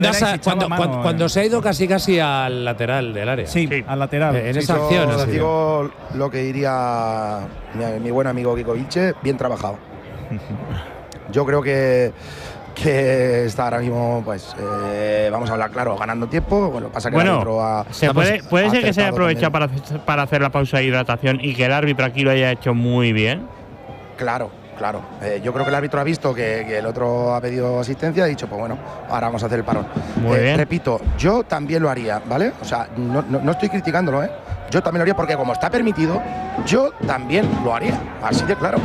Cuando se ha ido casi al lateral del área. Sí, al lateral. En esa acción. Os digo lo que diría mi buen amigo Kiko Vilche, bien trabajado. Yo creo que está ahora mismo, pues, vamos a hablar claro, ganando tiempo. Bueno, pasa que el árbitro puede ser que se haya aprovechado para hacer la pausa de hidratación y que el árbitro aquí lo haya hecho muy bien. Claro. Yo creo que el árbitro ha visto que el otro ha pedido asistencia y ha dicho, pues bueno, ahora vamos a hacer el parón. Muy bien. Repito, yo también lo haría, ¿vale? O sea, no estoy criticándolo, ¿eh? Yo también lo haría porque como está permitido, yo también lo haría. Así de claro.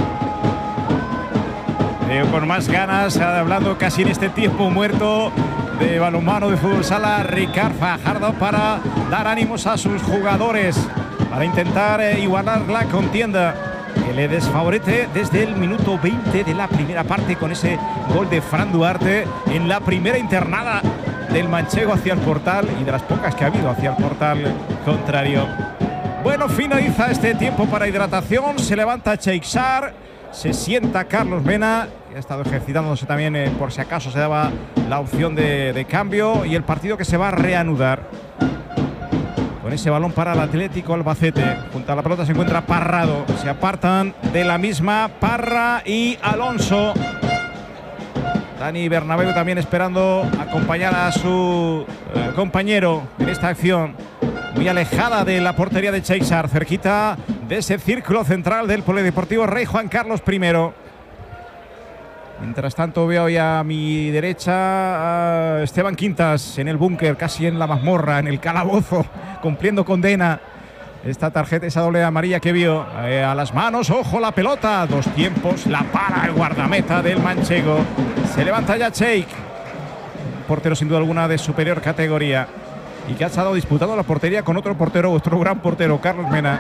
Con más ganas, hablando casi en este tiempo muerto de balonmano de fútbol sala, Ricard Fajardo para dar ánimos a sus jugadores, para intentar igualar la contienda que le desfavorece desde el minuto 20 de la primera parte con ese gol de Fran Duarte en la primera internada del manchego hacia el portal y de las pocas que ha habido hacia el portal contrario. Bueno, finaliza este tiempo para hidratación, se levanta Cheixar, se sienta Carlos Mena, que ha estado ejercitándose también por si acaso se daba la opción de cambio, y el partido que se va a reanudar con ese balón para el Atlético Albacete. Junto a la pelota se encuentra Parrado. Se apartan de la misma Parra y Alonso. Dani Bernabéu también esperando acompañar a su compañero en esta acción. Muy alejada de la portería de Cheixar, cerquita de ese círculo central del Polideportivo Rey Juan Carlos I. Mientras tanto veo ya a mi derecha a Esteban Quintas en el búnker, casi en la mazmorra, en el calabozo, cumpliendo condena. Esta tarjeta, esa doble amarilla que vio a las manos, ojo la pelota, dos tiempos, la para el guardameta del manchego. Se levanta ya Cheik, portero sin duda alguna de superior categoría y que ha estado disputando la portería con otro portero, otro gran portero, Carlos Mena.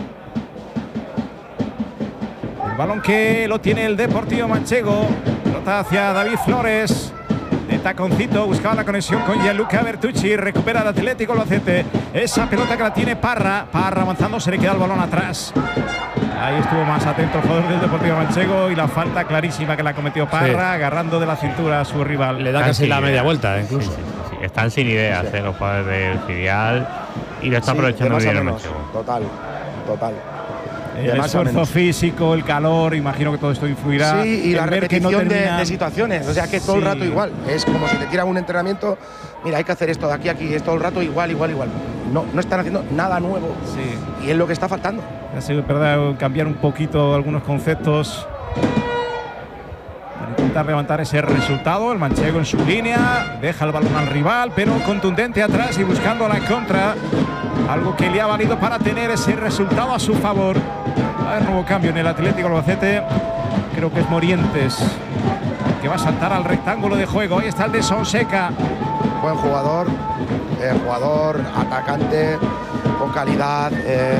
Balón que lo tiene el Deportivo Manchego. Pelota hacia David Flores. De taconcito buscaba la conexión con Gianluca Bertucci. Recupera el Atlético Albacete. Esa pelota que la tiene Parra. Parra avanzando, se le queda el balón atrás. Ahí estuvo más atento el jugador del Deportivo Manchego y la falta clarísima que la cometió Parra, agarrando de la cintura a su rival. Le da casi la media vuelta, incluso. Sí. Están sin ideas los jugadores del filial y lo está aprovechando bien el Manchego. Total. El esfuerzo físico, el calor, imagino que todo esto influirá. Sí, y la repetición de situaciones. O sea, que todo el rato igual. Es como si te tiran un entrenamiento. Mira, hay que hacer esto de aquí a aquí. Es todo el rato igual. No están haciendo nada nuevo. Sí. Y es lo que está faltando. Ha sido verdad cambiar un poquito algunos conceptos para intentar levantar ese resultado. El manchego en su línea. Deja el balón al rival, pero contundente atrás y buscando la contra. Algo que le ha valido para tener ese resultado a su favor. Va a haber nuevo cambio en el Atlético Albacete. Creo que es Morientes que va a saltar al rectángulo de juego. Ahí está el de Sonseca. Buen jugador, atacante, con calidad.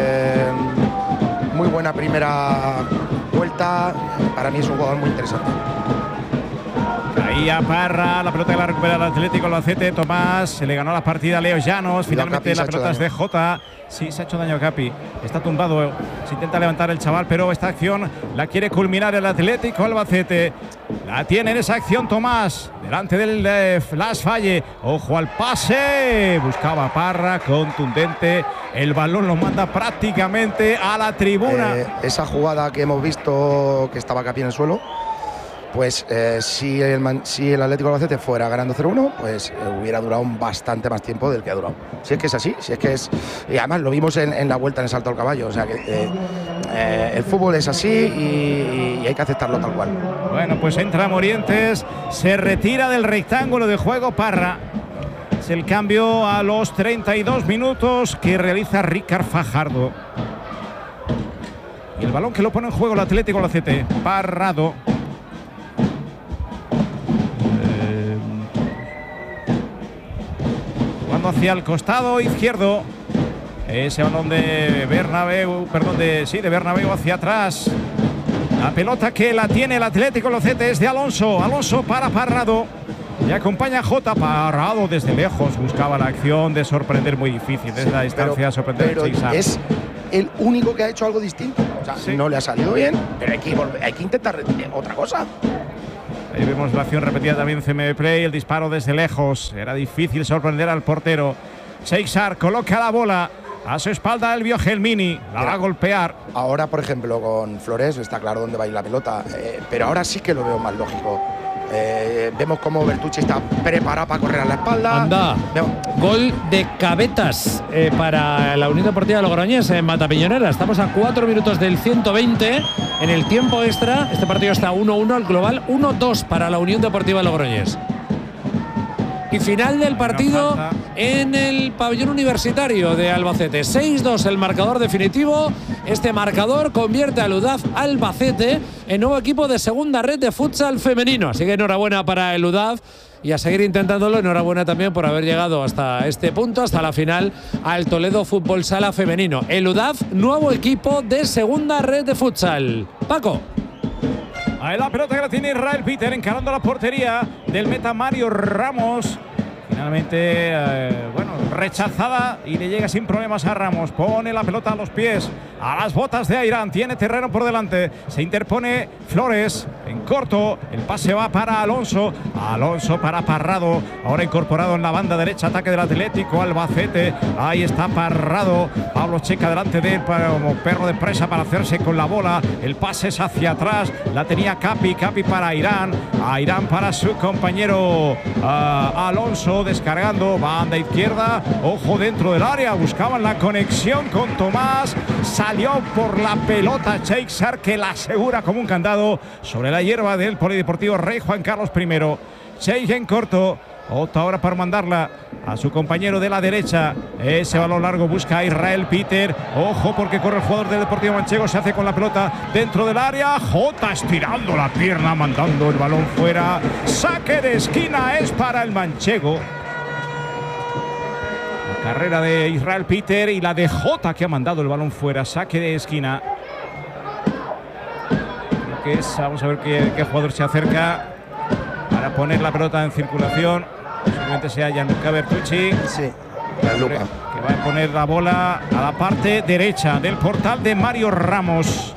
Muy buena primera vuelta. Para mí es un jugador muy interesante. Ahí a Parra, la pelota que la recupera el Atlético Albacete. Tomás, se le ganó la partida a Leo Llanos. Finalmente la pelota es de Jota. Sí, se ha hecho daño a Capi. Está tumbado. Se intenta levantar el chaval, pero esta acción la quiere culminar el Atlético Albacete. La tiene en esa acción Tomás. Delante del Flash Falle. Ojo al pase. Buscaba Parra, contundente. El balón lo manda prácticamente a la tribuna. Esa jugada que hemos visto, que estaba Capi en el suelo. Pues si el Atlético Albacete fuera ganando 0-1, pues hubiera durado bastante más tiempo del que ha durado. Si es que es así, y además lo vimos en la vuelta en el salto al caballo. O sea que el fútbol es así y hay que aceptarlo tal cual. Bueno, pues entra Morientes, se retira del rectángulo de juego Parra. Es el cambio a los 32 minutos que realiza Ricard Fajardo. Y el balón que lo pone en juego el Atlético Albacete, Parrado. Hacia el costado izquierdo. Ese balón de Bernabéu, de Bernabéu hacia atrás. La pelota que la tiene el Atlético Albacete es de Alonso. Alonso para Parrado. Y acompaña a Jota. Parrado desde lejos. Buscaba la acción de sorprender, muy difícil desde la distancia, sorprender. Pero es el único que ha hecho algo distinto. O sea, no le ha salido bien, pero hay que intentar otra cosa. Ahí vemos la acción repetida también en CMB Play, el disparo desde lejos. Era difícil sorprender al portero. Seixar coloca la bola a su espalda, el Gelmini. La va a golpear. Ahora, por ejemplo, con Flores está claro dónde va a ir la pelota, pero ahora sí que lo veo más lógico. Vemos cómo Bertucci está preparado para correr a la espalda. Anda. Gol de Cabetas para la Unión Deportiva Logroñés en Matapiñonera. Estamos a 4 minutos del 120 en el tiempo extra. Este partido está 1-1, el global 1-2 para la Unión Deportiva Logroñés. Y final del partido en el pabellón universitario de Albacete. 6-2 el marcador definitivo. Este marcador convierte al UDAF Albacete en nuevo equipo de segunda red de futsal femenino. Así que enhorabuena para el UDAF y a seguir intentándolo. Enhorabuena también por haber llegado hasta este punto, hasta la final, al Toledo Fútbol Sala femenino. El UDAF, nuevo equipo de segunda red de futsal. Paco. Ahí la pelota que la tiene Israel Peter encarando la portería del meta Mario Ramos. Finalmente, bueno, rechazada y le llega sin problemas a Ramos. Pone la pelota a los pies, a las botas de Airán. Tiene terreno por delante. Se interpone Flores en corto. El pase va para Alonso. Alonso para Parrado. Ahora incorporado en la banda derecha. Ataque del Atlético Albacete. Ahí está Parrado. Pablo Checa delante de él como perro de presa para hacerse con la bola. El pase es hacia atrás. La tenía Capi. Capi para Airán. Airán para su compañero Alonso. Descargando, banda izquierda, ojo dentro del área, buscaban la conexión con Tomás, salió por la pelota Seixar, que la asegura como un candado sobre la hierba del Polideportivo Rey Juan Carlos I. Seixar en corto, otra hora para mandarla a su compañero de la derecha. Ese balón largo busca a Israel Peter. Ojo porque corre el jugador del Deportivo Manchego. Se hace con la pelota dentro del área. Jota estirando la pierna, mandando el balón fuera. Saque de esquina es para el Manchego. La carrera de Israel Peter y la de Jota, que ha mandado el balón fuera. Saque de esquina. Creo que es, vamos a ver qué jugador se acerca para poner la pelota en circulación. Posiblemente sea Gianluca Bertucci. Sí, Gianluca. Que va a poner la bola a la parte derecha del portal de Mario Ramos.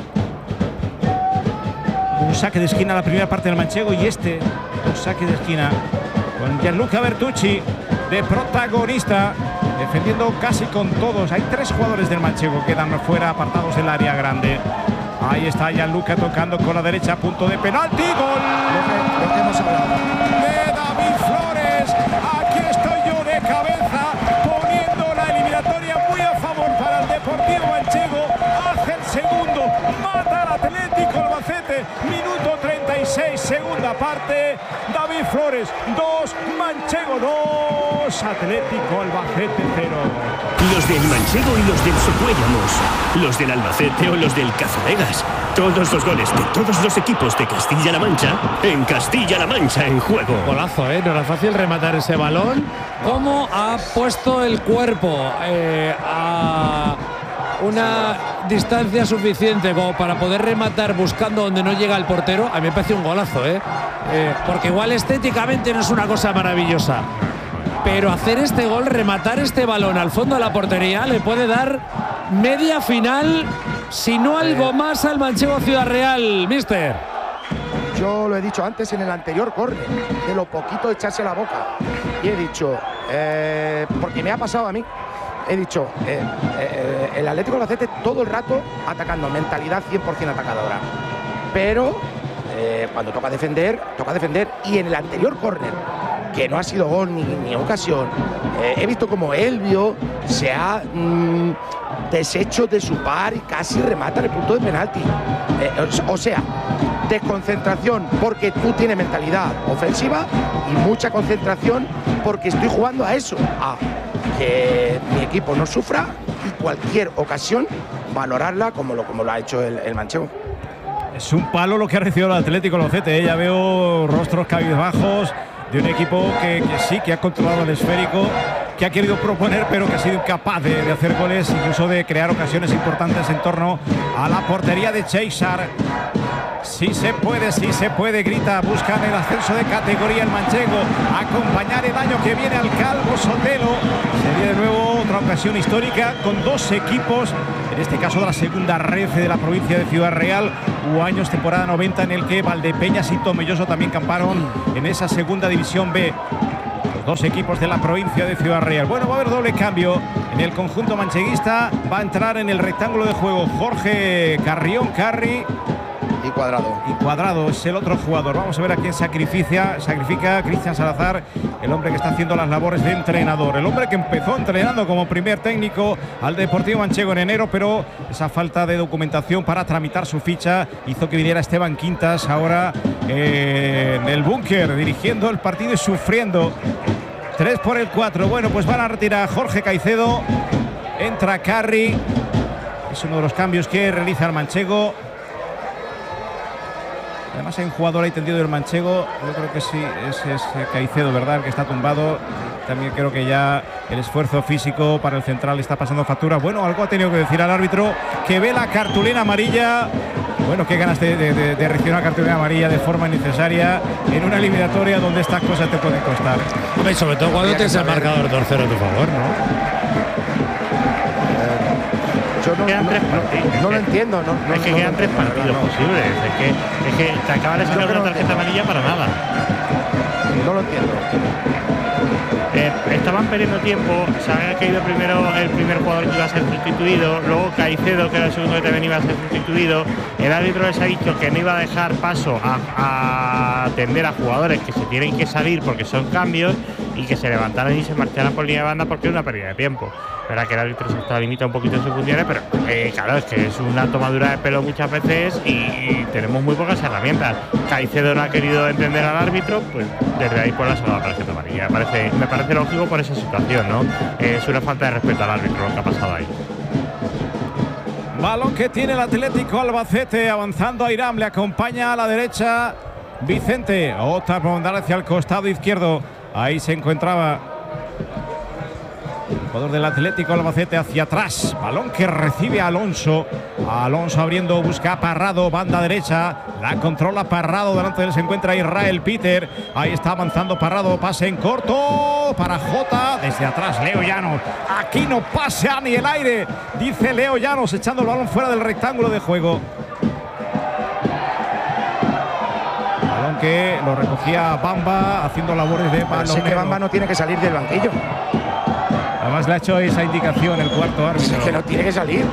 Un saque de esquina a la primera parte del Manchego y un saque de esquina con Gianluca Bertucci de protagonista, defendiendo casi con todos. Hay 3 jugadores del Manchego que quedan fuera, apartados del área grande. Ahí está Gianluca tocando con la derecha, a punto de penalti. Gol. Lo que hemos hablado. De David Flores. Aquí estoy yo de cabeza, poniendo la eliminatoria muy a favor para el Deportivo Manchego. Hace el segundo, mata al Atlético Albacete. Minuto 36, segunda parte. David Flores 2, Manchego 2, Atlético Albacete 0. Los del Manchego y los del Socuellamos, los del Albacete o los del Cazavegas. Todos los goles de todos los equipos de Castilla-La Mancha, en Castilla-La Mancha en juego. Golazo, no era fácil rematar ese balón. ¿Cómo ha puesto el cuerpo a una distancia suficiente como para poder rematar buscando donde no llega el portero? A mí me parece un golazo, porque igual estéticamente no es una cosa maravillosa, pero hacer este gol, rematar este balón al fondo de la portería, le puede dar media final, si no algo más, al Manchego Ciudad Real, mister. Yo lo he dicho antes en el anterior córner, de lo poquito de echarse la boca. Y he dicho, porque me ha pasado a mí, he dicho, el Atlético Albacete todo el rato atacando, mentalidad 100% atacadora. Pero cuando toca defender. Y en el anterior córner, que no ha sido gol ni ocasión, he visto como Elvio se ha deshecho de su par y casi remata el punto de penalti. O sea, desconcentración porque tú tienes mentalidad ofensiva y mucha concentración porque estoy jugando a eso, a que mi equipo no sufra y cualquier ocasión valorarla como lo ha hecho el Manchego. Es un palo lo que ha recibido el Atlético Albacete. Ya veo rostros cabizbajos de un equipo que sí, que ha controlado el esférico, que ha querido proponer, pero que ha sido incapaz de hacer goles, incluso de crear ocasiones importantes en torno a la portería de Seixar. Sí se puede, grita, buscan el ascenso de categoría el manchego, acompañar el año que viene al Calvo Sotelo. Sería de nuevo otra ocasión histórica con dos equipos, en este caso de la segunda red de la provincia de Ciudad Real. Hubo años, temporada 90, en el que Valdepeñas y Tomelloso también camparon en esa segunda división B. Los dos equipos de la provincia de Ciudad Real. Bueno, va a haber doble cambio en el conjunto mancheguista. Va a entrar en el rectángulo de juego Jorge Carrión Carri. Y Cuadrado. Y Cuadrado es el otro jugador. Vamos a ver a quién sacrifica Cristian Salazar, el hombre que está haciendo las labores de entrenador. El hombre que empezó entrenando como primer técnico al Deportivo Manchego en enero, pero esa falta de documentación para tramitar su ficha hizo que viniera Esteban Quintas ahora en el búnker, dirigiendo el partido y sufriendo. 3-4. Bueno, pues van a retirar a Jorge Caicedo. Entra Carri. Es uno de los cambios que realiza el manchego. Además hay un jugador ahí tendido del manchego. Yo creo que sí, es Caicedo, ¿verdad? El que está tumbado. También creo que ya el esfuerzo físico para el central está pasando factura. Bueno, algo ha tenido que decir al árbitro, que ve la cartulina amarilla. Bueno, qué ganas de recibir una cartulina amarilla de forma innecesaria en una eliminatoria donde estas cosas te pueden costar. Hombre, sobre todo cuando tienes el marcador 2-0 a tu favor, ¿no? Yo no lo entiendo. Es que quedan tres partidos posibles. Es que te acaba de sacar una tarjeta amarilla para nada. No lo entiendo. Estaban perdiendo tiempo. Se había caído primero el primer jugador que iba a ser sustituido. Luego Caicedo, que era el segundo que también iba a ser sustituido. El árbitro les ha dicho que no iba a dejar paso a atender a jugadores que se tienen que salir porque son cambios, y que se levantaran y se marcharan por línea de banda porque es una pérdida de tiempo. Verá que el árbitro se está limitando un poquito en sus funciones, pero claro, es que es una tomadura de pelo muchas veces y tenemos muy pocas herramientas. Caicedo no ha querido entender al árbitro, pues desde ahí por la sola tarjeta amarilla. Me parece lógico por esa situación, ¿no? Es una falta de respeto al árbitro lo que ha pasado ahí. Balón que tiene el Atlético Albacete, avanzando a Irán, le acompaña a la derecha Vicente. Otra por mandar hacia el costado izquierdo. Ahí se encontraba el jugador del Atlético Albacete hacia atrás. Balón que recibe Alonso. Alonso abriendo, busca a Parrado, banda derecha. La controla Parrado, delante de él se encuentra Israel Peter. Ahí está avanzando Parrado, pase en corto para Jota. Desde atrás Leo Llanos. Aquí no pasea ni el aire, dice Leo Llanos, echando el balón fuera del rectángulo de juego. Que lo recogía Bamba haciendo labores de balonero. Sé que Bamba no tiene que salir del banquillo. Además le ha hecho esa indicación el cuarto árbitro. Es que no tiene que salir.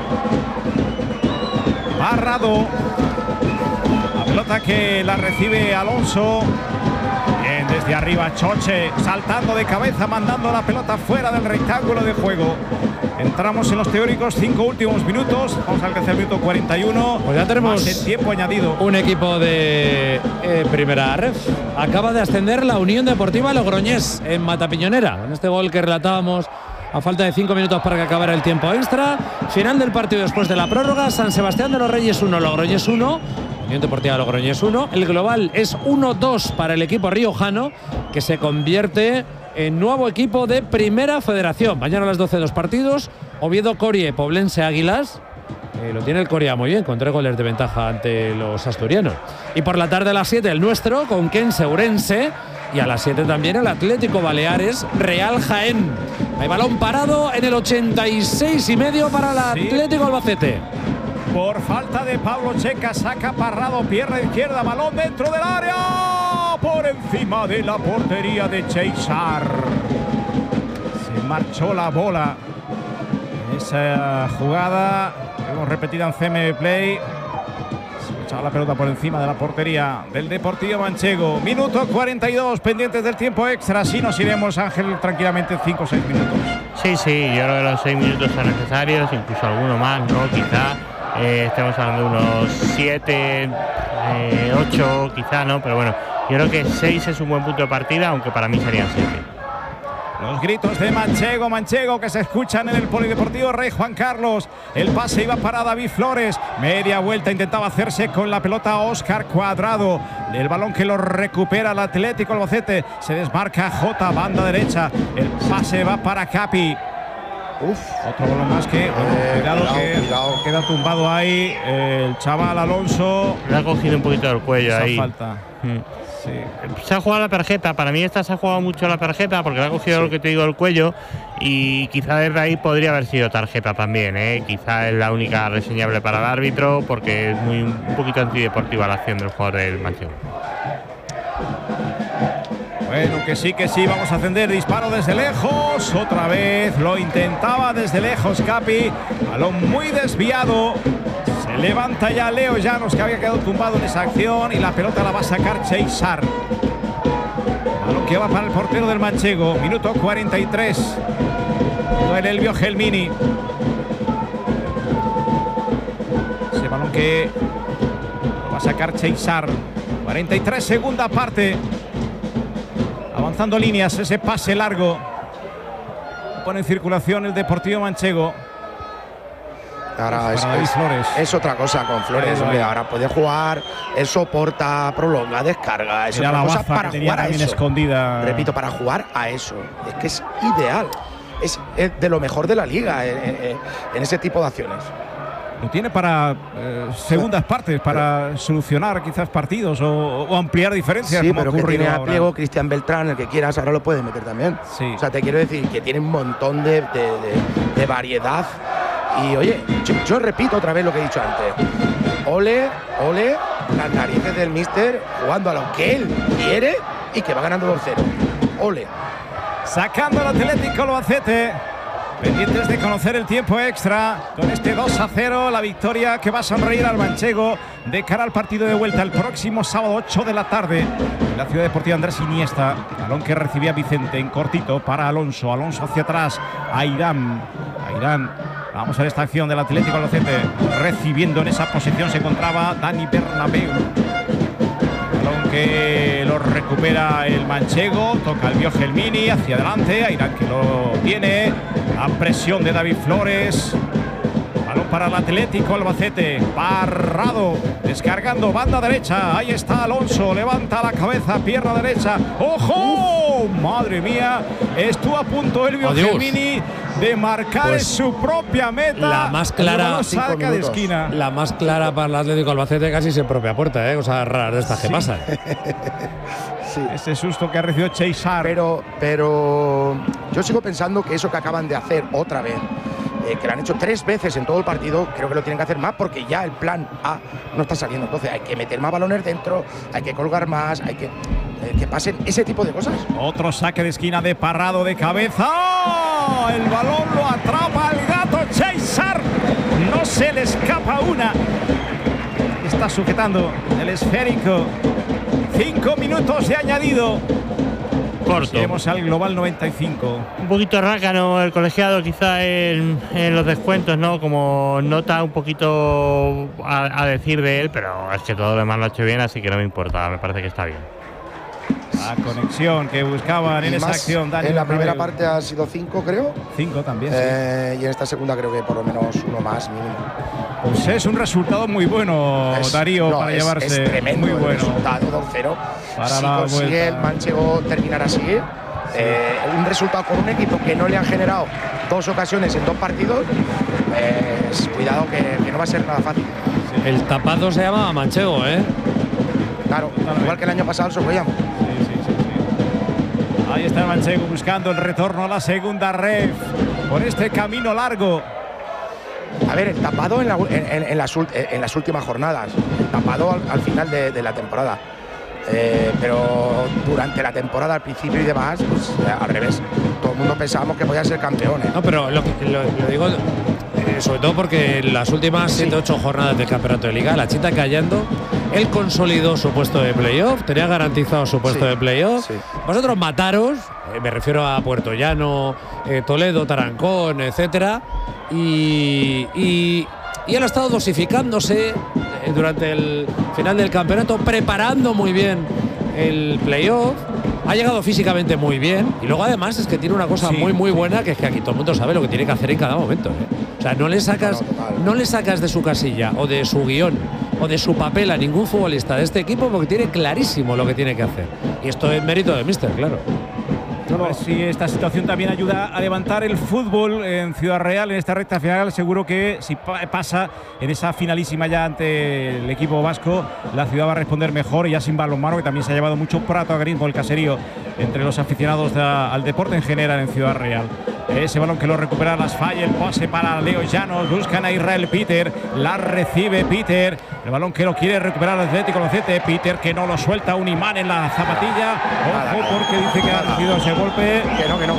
Parrado. La pelota que la recibe Alonso. Bien, desde arriba Choche, saltando de cabeza, mandando la pelota fuera del rectángulo de juego. Entramos en los teóricos 5 últimos minutos. Vamos a alcanzar el minuto 41. Pues ya tenemos el tiempo añadido. Un equipo de primera ref. Acaba de ascender la Unión Deportiva Logroñés en Matapiñonera. En este gol que relatábamos a falta de 5 minutos para que acabara el tiempo extra. Final del partido después de la prórroga. San Sebastián de los Reyes 1, Logroñés 1. Unión Deportiva Logroñés 1. El global es 1-2 para el equipo riojano, que se convierte en nuevo equipo de Primera Federación. Mañana a las 12, 2 partidos. Oviedo, Corie, Poblense, Águilas. Lo tiene el Coria muy bien, con 3 goles de ventaja ante los asturianos. Y por la tarde a las 7 el nuestro, con Kense Urense. Y a las 7 también el Atlético Baleares, Real Jaén. Hay balón parado en el 86,5 para el Atlético Albacete. Por falta de Pablo Checa, saca Parrado, pierna izquierda, balón dentro del área, por encima de la portería de Cheisar. Se marchó la bola en esa jugada, hemos repetido en CM Play. Se echaba la pelota por encima de la portería del Deportivo Manchego. Minuto 42, pendientes del tiempo extra. Así nos iremos, Ángel, tranquilamente 5 o 6 minutos. Sí, yo creo que los 6 minutos son necesarios, incluso alguno más, ¿no? Quizá. Estamos hablando de unos 7, 8 quizá, ¿no? Pero bueno, yo creo que 6 es un buen punto de partida, aunque para mí serían 7. Los gritos de Manchego que se escuchan en el Polideportivo Rey Juan Carlos. El pase iba para David Flores. Media vuelta, intentaba hacerse con la pelota Óscar Cuadrado. El balón que lo recupera el Atlético Albacete. Se desmarca Jota, banda derecha. El pase va para Capi. Otro balón más que. Cuidado. Queda tumbado ahí el chaval Alonso. Le ha cogido un poquito del cuello ahí. Falta. Sí. Se ha jugado la tarjeta. Para mí esta se ha jugado mucho la tarjeta porque le ha cogido lo que te digo el cuello y quizá desde ahí podría haber sido tarjeta también, ¿eh? Quizá es la única reseñable para el árbitro porque es un poquito antideportiva la acción del jugador del Manchego. Bueno, que sí, vamos a ascender, disparo desde lejos, otra vez, lo intentaba desde lejos Capi, balón muy desviado, se levanta ya Leo Llanos que había quedado tumbado en esa acción y la pelota la va a sacar Cheisar. Balón que va para el portero del Manchego, minuto 43, en Elvio Gelmini. Ese balón que lo va a sacar Cheisar, 43 segunda parte. Avanzando líneas, ese pase largo. Pone en circulación el Deportivo Manchego. Ahora es otra cosa con Flores, hombre. Ahora puede jugar, él soporta, prolonga, descarga. Es otra cosa para jugar a eso. Escondida. Repito, para jugar a eso. Es que es ideal. Es de lo mejor de la liga en ese tipo de acciones. Lo tiene para segundas partes, para solucionar quizás partidos o ampliar diferencias. Sí, pero que tiene a Pliego, Cristian Beltrán, el que quieras, ahora lo puedes meter también. Sí. O sea, te quiero decir que tiene un montón de variedad. Y oye, yo repito otra vez lo que he dicho antes. Ole, las narices del míster jugando a lo que él quiere y que va ganando 2-0. Ole. Sacando el Atlético Albacete. Pendientes de conocer el tiempo extra con este 2-0, la victoria que va a sonreír al Manchego de cara al partido de vuelta el próximo sábado 8 de la tarde en la Ciudad Deportiva Andrés Iniesta. Balón que recibía Vicente en cortito para Alonso. Alonso hacia atrás a Irán. Vamos a ver esta acción del Atlético Albacete. Recibiendo en esa posición se encontraba Dani Bernabéu. Balón que lo recupera el Manchego. Toca el Gelmini hacia adelante. Airán que lo tiene. La presión de David Flores. Balón para el Atlético Albacete. Parrado. Descargando banda derecha. Ahí está Alonso. Levanta la cabeza. Pierna derecha. ¡Ojo! Madre mía. Estuvo a punto Elvio Gelmini de marcar en su propia meta. La más clara. Saca de esquina. La más clara para el Atlético Albacete casi en propia puerta, cosas raras de estas que pasan. Sí. Ese susto que ha recibido Cheisar. Pero yo sigo pensando que eso que acaban de hacer otra vez, que lo han hecho 3 veces en todo el partido, creo que lo tienen que hacer más porque ya el plan A no está saliendo. Entonces hay que meter más balones dentro, hay que colgar más, hay que pasen ese tipo de cosas. Otro saque de esquina de Parrado de cabeza. ¡Oh! El balón lo atrapa el gato Cheisar. No se le escapa una. Está sujetando el esférico. 5 minutos de añadido. Corto. Iremos al global 95. Un poquito rácano el colegiado quizá en los descuentos, ¿no? Como nota un poquito a decir de él, pero es que todo lo demás lo ha hecho bien, así que no me importa, me parece que está bien. La conexión que buscaban en esa acción. Dani en la primera parte ha sido 5, creo. 5 también, sí. Y en esta segunda creo que por lo menos uno más mínimo. Pues es un resultado muy bueno, Darío, para llevarse. Es tremendo muy bueno. El resultado 2-0. Para si la consigue vuelta el Manchego terminar así, un resultado con un equipo que no le han generado 2 ocasiones en 2 partidos, cuidado que no va a ser nada fácil. Sí. El tapado se llama Manchego, Claro, igual que el año pasado el Socollamo. Ahí está el Manchego buscando el retorno a la segunda ref por este camino largo. A ver, el tapado en las últimas jornadas, el tapado al final de la temporada. Pero durante la temporada, al principio y demás, pues al revés. Todo el mundo pensábamos que podía ser campeón. No, pero lo digo sobre todo porque en las últimas 7-8 jornadas del campeonato de liga, la Chita callando, él consolidó su puesto de playoff, tenía garantizado su puesto de playoff. Sí. Vosotros mataros, me refiero a Puerto Llano, Toledo, Tarancón, etcétera, y él ha estado dosificándose durante el final del campeonato, preparando muy bien el playoff. Ha llegado físicamente muy bien y luego además es que tiene una cosa muy buena, que es que aquí todo el mundo sabe lo que tiene que hacer en cada momento. O sea, no le sacas de su casilla o de su guión o de su papel a ningún futbolista de este equipo porque tiene clarísimo lo que tiene que hacer. Y esto es mérito de míster, claro. A ver si esta situación también ayuda a levantar el fútbol en Ciudad Real en esta recta final. Seguro que si pasa en esa finalísima ya ante el equipo vasco, la ciudad va a responder mejor, y ya sin balonmano, que también se ha llevado mucho protagonismo el caserío entre los aficionados al deporte en general en Ciudad Real. Ese balón que lo recupera Las Falle, el pase para Leo Llanos, buscan a Israel Peter, la recibe Peter, el balón que lo quiere recuperar el Atlético Albacete, Peter que no lo suelta, un imán en la zapatilla, ojo porque dice que ha recibido ese golpe. Que no,